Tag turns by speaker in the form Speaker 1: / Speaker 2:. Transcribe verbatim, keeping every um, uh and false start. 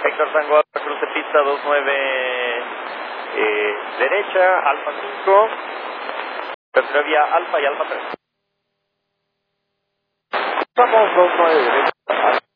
Speaker 1: Héctor Tango, cruz de pista dos nueve eh, derecha, Alfa cinco, tercera vía Alfa y Alfa tres. Estamos dos nueve derecha.